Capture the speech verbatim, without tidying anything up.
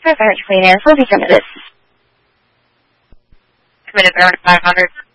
River Clean Air, Focus Limited. Committed there to five hundred.